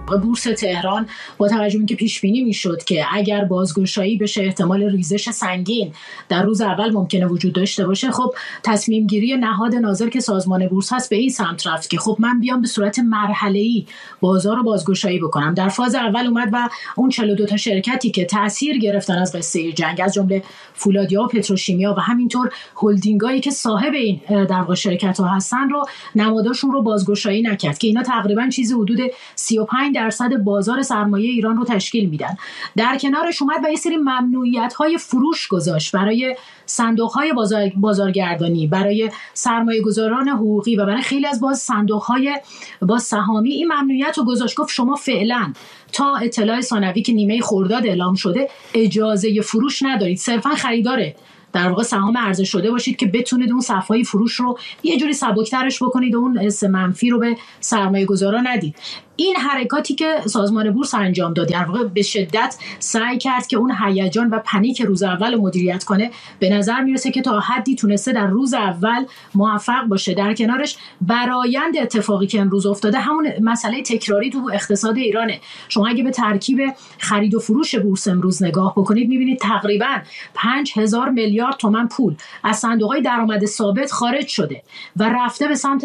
بورس تهران با توجه به اینکه پیش بینی میشد که اگر بازگشایی بشه احتمال ریزش سنگین در روز اول ممکنه وجود داشته باشه، خب تصمیم گیری نهاد ناظر که سازمان بورس هست به این سمت رفت که خب من بیام به صورت مرحله‌ای بازار رو بازگشایی بکنم. در فاز اول اومد و اون 42 تا شرکتی که تاثیر گرفتن از قصه جنگ، از جمله فولادیا و پتروشیمیا و همینطور هلدینگایی که صاحب این در واقع شرکت ها هستن رو نماداشون رو بازگشایی نکرد که اینا تقریبا چیزی حدود 35% بازار سرمایه ایران رو تشکیل میدن. در کنارش اومد و یه سری ممنوعیت‌های فروش گذاشت برای صندوق‌های بازارگردانی، برای سرمایه‌گذاران حقوقی و برای خیلی از صندوق‌های سهامی. این ممنوعیت رو گذاشت، گفت شما فعلا تا اطلاع ثانوی که نیمه خرداد اعلام شده اجازه فروش ندارید، صرفا خریداره در واقع سهام عرضه شده باشید که بتونید اون صفحه‌های فروش رو یه جوری سبک‌ترش بکنید و اون حس منفی رو به سرمایه‌گذاران ندید. این حرکاتی که سازمان بورس انجام داد در واقع به شدت سعی کرد که اون هیجان و پنیک روز اول رو مدیریت کنه. به نظر میرسه که تا حدی تونسته در روز اول موفق باشه. در کنارش برآیند اتفاقی که امروز افتاده همون مسئله تکراری تو اقتصاد ایرانه. شما اگه به ترکیب خرید و فروش بورس امروز نگاه بکنید میبینید تقریبا 5000 میلیارد تومان پول از صندوق‌های درآمد ثابت خارج شده و رفته به سمت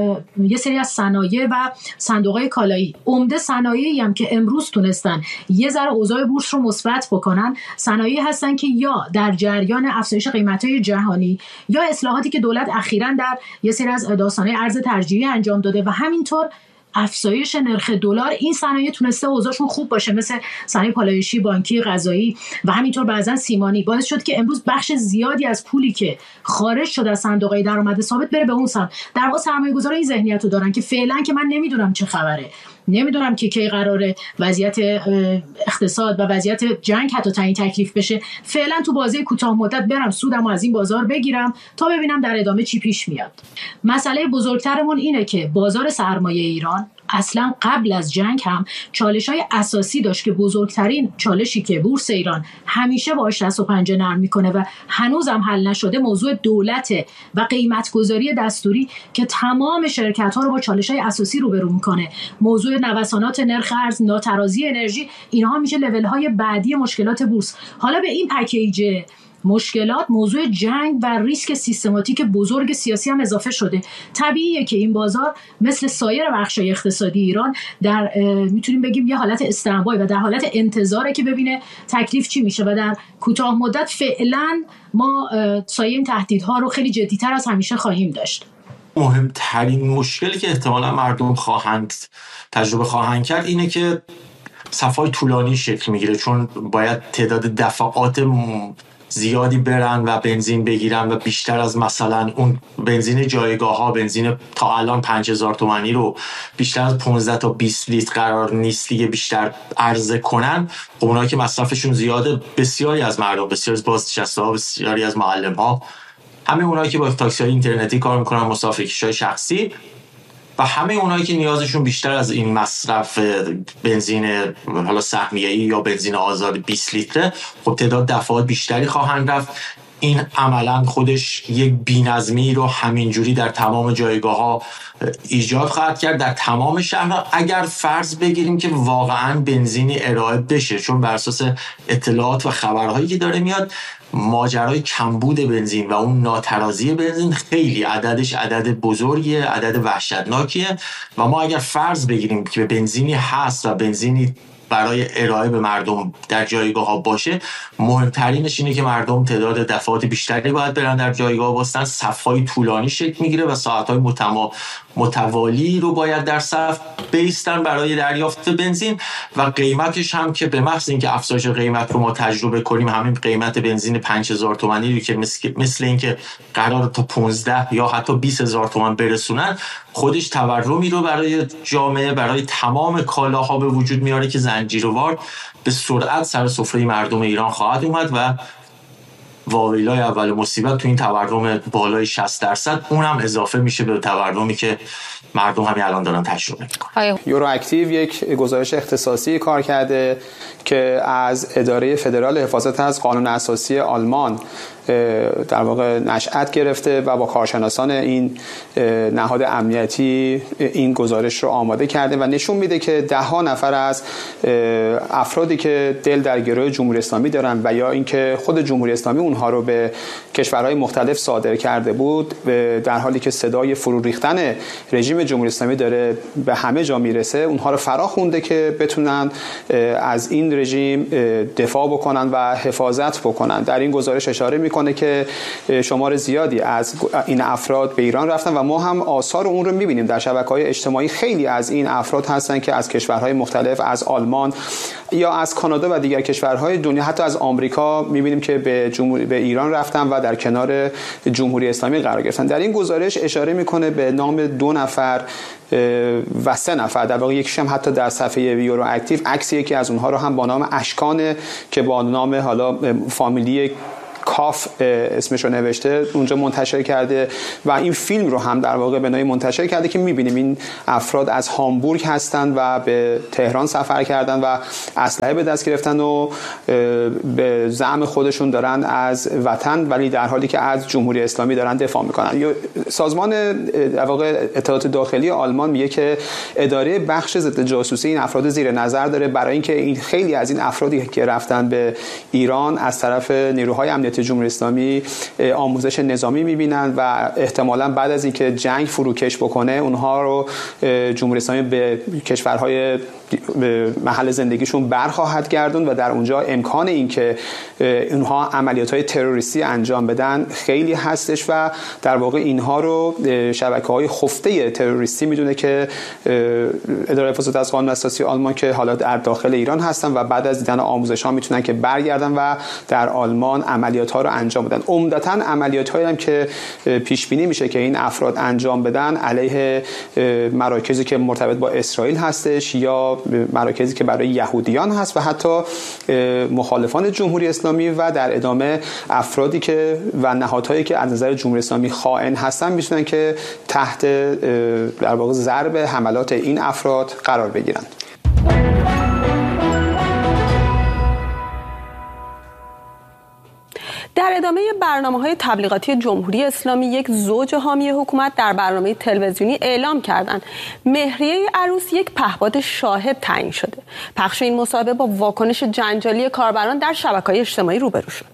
یه سری از صنایع و صندوق‌های کالایی. عمده صنایعی هم که امروز تونستن یه ذره اوضاع بورس رو مثبت بکنن، صنایعی هستن که یا در جریان افزایش قیمت‌های جهانی یا اصلاحاتی که دولت اخیراً در یه سری از داستان‌های ارز ترجیحی انجام داده و همینطور افزایش نرخ دلار. این صنایع تونسته اوضاعشون خوب باشه، مثل صنایع پالایشی، بانکی، غذایی و همینطور بعضن سیمانی. باعث شد که امروز بخش زیادی از پولی که خارج شده از صندوق‌های درآمد ثابت بره به اون سمت. در واقع سرمایه‌گذاران این ذهنیت رو دارن که فعلا که من نمیدونم چه خبره، نمیدونم که کی قراره وضعیت اقتصاد و وضعیت جنگ حتی تعیین تکلیف بشه، فعلا تو بازی کوتاه مدت برم سودمو از این بازار بگیرم تا ببینم در ادامه چی پیش میاد. مسئله بزرگترمون اینه که بازار سرمایه ایران اصلا قبل از جنگ هم چالش‌های اساسی داشت که بزرگترین چالشی که بورس ایران همیشه باهاش دست و پنجه نرم میکنه و هنوزم حل نشده موضوع دولت و قیمت‌گذاری دستوری که تمام شرکت‌ها رو با چالش‌های اساسی روبرو میکنه. موضوع نوسانات نرخ ارز، ناترازی انرژی، اینها میشه لول‌های بعدی مشکلات بورس. حالا به این پکیج مشکلات موضوع جنگ و ریسک سیستماتیک بزرگ سیاسی هم اضافه شده. طبیعیه که این بازار مثل سایر بخش‌های اقتصادی ایران در میتونیم بگیم یه حالت استنبای و در حالت انتظاره که ببینه تکلیف چی میشه و در کوتاه مدت فعلا ما سایه این تهدیدها رو خیلی جدی‌تر از همیشه خواهیم داشت. مهمترین مشکلی که احتمالا مردم تجربه خواهند کرد اینه که صفای طولانی شکل میگیره، چون باید تعداد دفعات زیادی برن و بنزین بگیرن و بیشتر از مثلا اون بنزین جایگاه ها، بنزین تا الان 5000 تومانی رو بیشتر از 15 تا 20 لیتر قرار نیست دیگه بیشتر عرضه کنن. اونایی که مصرفشون زیاده، بسیاری از مردم، بسیاری از بازنشسته ها، بسیاری از معلم ها، همه اونایی که با تاکسی های اینترنتی کار میکنن، مسافرکشای شخصی و همه اونایی که نیازشون بیشتر از این مصرف بنزین حالا سهمیه‌ای یا بنزین آزاد 20 لیتره، خب تعداد دفعات بیشتری خواهند رفت. این عملاً خودش یک بی‌نظمی رو همینجوری در تمام جایگاه‌ها ایجاد خواهد کرد، در تمام شهرها، اگر فرض بگیریم که واقعاً بنزینی ارائه بشه، چون بر اساس اطلاعات و خبرهایی که داره میاد ماجرای کمبود بنزین و اون ناترازی بنزین خیلی عددش عدد بزرگیه، عدد وحشتناکیه و ما اگر فرض بگیریم که بنزینی هست و بنزینی برای ارائه به مردم در جایگاه ها باشه، مهمترینش اینه که مردم تعداد دفعات بیشتری باید برن در جایگاه واسطن، صف‌های طولانی شکل میگیره و ساعت‌های متوالی رو باید در صف بیستن برای دریافت بنزین و قیمتش هم که به محض اینکه افزایش قیمت رو ما تجربه کنیم، همین قیمت بنزین 5000 تومانی رو که مثل اینکه قرار تا 15 یا حتی 20000 تومان برسونن، خودش تورمی رو برای جامعه، برای تمام کالاها به وجود میاره که زنجیروار به سرعت سر سفره مردم ایران خواهد اومد و واویلای اول مصیبت تو این تورم بالای 60%، اونم اضافه میشه به تورمی که مردم همین الان دارن تجربه میکنن. یورو اکتیو یک گزارش اختصاصی کار کرده که از اداره فدرال حفاظت از قانون اساسی آلمان در واقع نشأت گرفته و با کارشناسان این نهاد امنیتی این گزارش رو آماده کرده و نشون میده که 10 نفر از افرادی که دل در گروه جمهوری اسلامی دارن و یا اینکه خود جمهوری اسلامی اونها رو به کشورهای مختلف صادر کرده بود، در حالی که صدای فرو ریختن رژیم جمهوری اسلامی داره به همه جا میرسه، اونها رو فرا خونده که بتونن از این رژیم دفاع بکنن و حفاظت بکنن. در این گزارش اشاره میکنه که شمار زیادی از این افراد به ایران رفتن و ما هم آثار اون رو میبینیم در شبکه‌های اجتماعی. خیلی از این افراد هستن که از کشورهای مختلف، از آلمان یا از کانادا و دیگر کشورهای دنیا، حتی از آمریکا میبینیم که به ایران رفتن و در کنار جمهوری اسلامی قرار گرفتن. در این گزارش اشاره میکنه به نام 2 نفر و 3 نفر، در واقع یکیش هم حتی در صفحه یورو اکتیو عکس یکی از اونها رو هم با نام اشکان که با نام حالا فامیلی کاف اسمش رو نوشته اونجا منتشر کرده و این فیلم رو هم در واقع به نوعی منتشر کرده که می‌بینیم این افراد از هامبورگ هستند و به تهران سفر کردن و اسلحه به دست گرفتن و به زعم خودشون دارن از وطن، ولی در حالی که از جمهوری اسلامی دارن دفاع میکنن. سازمان در واقع اطلاعات داخلی آلمان میگه که اداره بخش ضد جاسوسی این افراد زیر نظر داره برای اینکه این خیلی از این افرادی که رفتن به ایران از طرف نیروهای امنیتی جمهوری اسلامی آموزش نظامی میبینن و احتمالاً بعد از اینکه جنگ فروکش بکنه اونها رو جمهوری اسلامی به کشورهای محل زندگیشون برخواهد گردوند و در اونجا امکان این که اونها عملیات‌های تروریستی انجام بدن خیلی هستش و در واقع اینها رو شبکه‌های خفته تروریستی میدونه که اداره حفاظت از قانون اساسی آلمان که حالا در داخل ایران هستن و بعد از دیدن آموزش‌ها میتونن که برگردن و در آلمان عملیات‌ها رو انجام بدن. عمدتاً عملیات‌هایی هم که پیش بینی میشه که این افراد انجام بدن علیه مراکزی که مرتبط با اسرائیل هستش یا مراکزی که برای یهودیان هست و حتی مخالفان جمهوری اسلامی و در ادامه افرادی که و نهادهایی که از نظر جمهوری اسلامی خائن هستن میتونن که تحت در واقع ضرب حملات این افراد قرار بگیرن. در ادامه برنامه‌های تبلیغاتی جمهوری اسلامی، یک زوج حامی حکومت در برنامه تلویزیونی اعلام کردند مهریه عروس یک پهپاد شاهد تعیین شده. پخش این مصاحبه با واکنش جنجالی کاربران در شبکه‌های اجتماعی روبرو شد.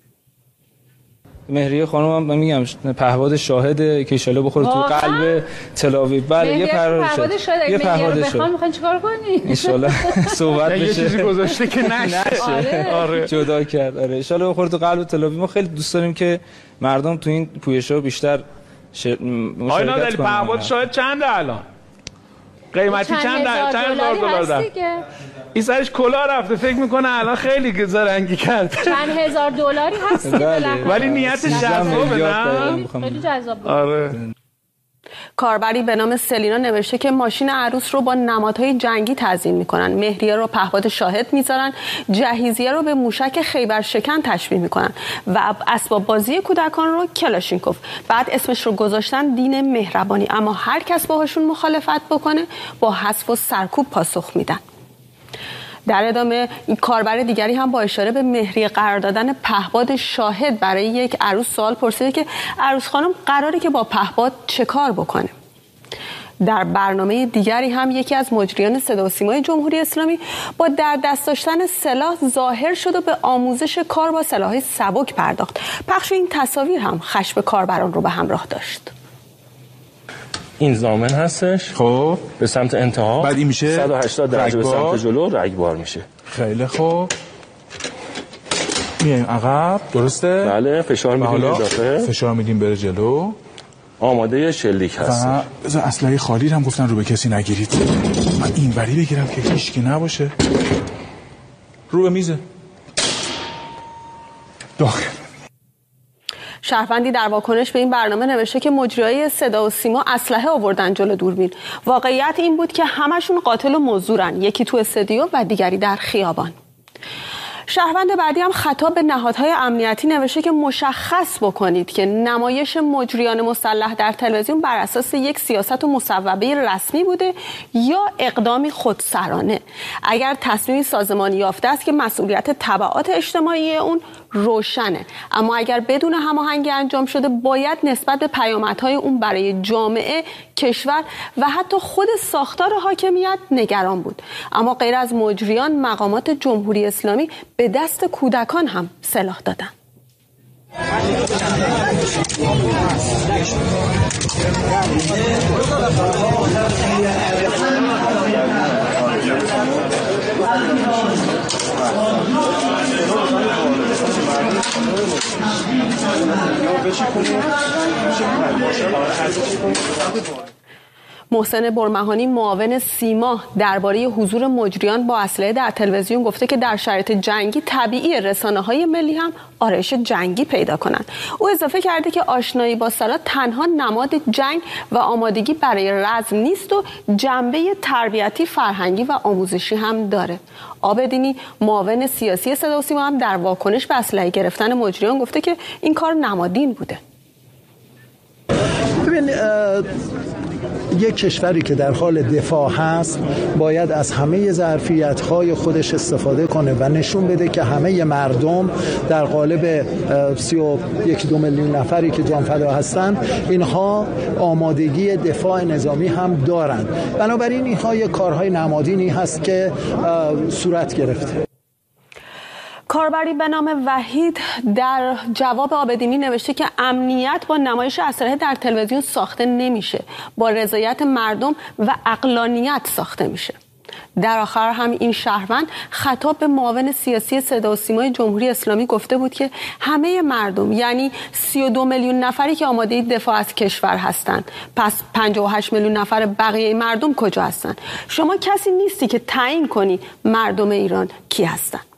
مهریه خانم هم میگم پهپاد شاهده که ان شاءالله بخوره تو قلب تلاویو. بله یه پهپاد شاهد. یه پهپاد شاهد. میخوان چیکار کنی؟ ان شاءالله صحبت بشه. یه چیزی گذاشته که نشه. آره. جدا کرد. آره ان شاءالله بخوره تو قلب تلاویو. ما خیلی دوست داریم که مردم تو این پویش‌ها بیشتر مشارکت کنن. پهپاد شاهد چنده الان؟ قیمتی چند $1000 داره. این سرش کلاه رفته فکر میکنه الان خیلی زرنگی کرد. چند هزار دلاری هست ولی نیتش جذابه نه؟ خیلی جذابه. آره. کاربری به نام سلینا نوشته که ماشین عروس رو با نمادهای جنگی تزیین میکنن، مهریه رو پهپاد شاهد میذارن، جهیزیه رو به موشک خیبر شکن تشبیه میکنن و اسباب بازی کودکان رو کلاشینکوف. بعد اسمش رو گذاشتن دین مهربانی، اما هر کس باهاشون مخالفت بکنه با حذف و سرکوب پاسخ میدن. در ادامه این کاربر دیگری هم با اشاره به مهریه قرار دادن پهپاد شاهد برای یک عروس سوال پرسیده که عروس خانم قراره که با پهپاد چه کار بکنه. در برنامه دیگری هم یکی از مجریان صدا و سیمای جمهوری اسلامی با در دست داشتن سلاح ظاهر شد و به آموزش کار با سلاح‌های سبک پرداخت. پخش این تصاویر هم خشم کاربران رو به همراه داشت. این ضامن هستش، خب به سمت انتها بعد این میشه 180 درجه به سمت جلو رگبار میشه. خیلی خوب میایم عقب، درسته؟ بله فشار میدیم اضافه، فشار میدیم بره جلو. آماده شلیک هست. بذار اسلحه خالی هم گفتن رو به کسی نگیرید. من اینوری بگیرم که هیچکی نباشه. رو به میزه داخل. شهروندی در واکنش به این برنامه نوشته که مجریای صدا و سیما اسلحه آوردن جلو دوربین. واقعیت این بود که همشون قاتل و مزدورن، یکی تو استودیو و دیگری در خیابان. شهروند بعدی هم خطاب به نهادهای امنیتی نوشته که مشخص بکنید که نمایش مجریان مسلح در تلویزیون بر اساس یک سیاست و مصوبه رسمی بوده یا اقدامی خودسرانه. اگر تصمیمی سازمانی یافته است که مسئولیت تبعات اجتماعی اون روشنه، اما اگر بدون هماهنگی انجام شده باید نسبت به پیامدهای اون برای جامعه، کشور و حتی خود ساختار حاکمیت نگران بود. اما غیر از مجریان، مقامات جمهوری اسلامی به دست کودکان هم سلاح دادن. محسن برمهانی معاون سیما درباره حضور مجریان با اسلحه در تلویزیون گفته که در شرایط جنگی طبیعی رسانه‌های ملی هم آرایش جنگی پیدا کنند. او اضافه کرده که آشنایی با سلاح تنها نماد جنگ و آمادگی برای رزم نیست و جنبه تربیتی، فرهنگی و آموزشی هم داره. عابدینی معاون سیاسی صدا و سیما هم در واکنش به اسلحه گرفتن مجریان گفته که این کار نمادین بوده. یک کشوری که در حال دفاع هست باید از همه ظرفیت‌های خودش استفاده کنه و نشون بده که همه مردم در قالب 31-2 میلیون نفری که جانفدا هستن اینها آمادگی دفاع نظامی هم دارند. بنابراین اینها یک کارهای نمادینی هست که صورت گرفته. کاربری به نام وحید در جواب عابدینی نوشته که امنیت با نمایش اسلحه در تلویزیون ساخته نمیشه، با رضایت مردم و عقلانیت ساخته میشه. در آخر هم این شهروند خطاب به معاون سیاسی صدا و سیمای جمهوری اسلامی گفته بود که همه مردم، یعنی 32 میلیون نفری که آماده دفاع از کشور هستند، پس 58 میلیون نفر بقیه مردم کجا هستند؟ شما کسی نیستی که تعیین کنی مردم ایران کی هستند.